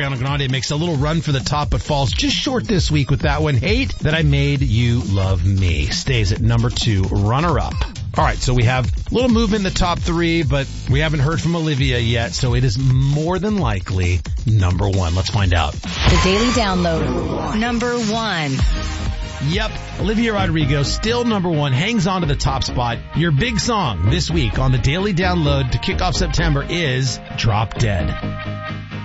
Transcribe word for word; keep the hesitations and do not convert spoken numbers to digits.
Ariana Grande makes a little run for the top, but falls just short this week with that one. Hate That I Made You Love Me stays at number two, runner-up. All right, so we have a little movement in the top three, but we haven't heard from Olivia yet, so it is more than likely number one. Let's find out. The Daily Download, number one. Yep, Olivia Rodrigo, still number one, hangs on to the top spot. Your big song this week on the Daily Download to kick off September is Drop Dead.